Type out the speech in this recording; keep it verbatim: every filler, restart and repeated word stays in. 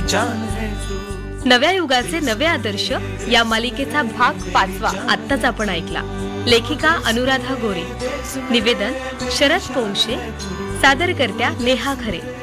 जान है तू। नव्या युगाचे नवे आदर्श या मालिकेचा भाग पाचवा आत्ताच आपण ऐकला। लेखिका अनुराधा गोरे, निवेदन शरद पोंक्षे, सादरकर्त्या नेहा खरे।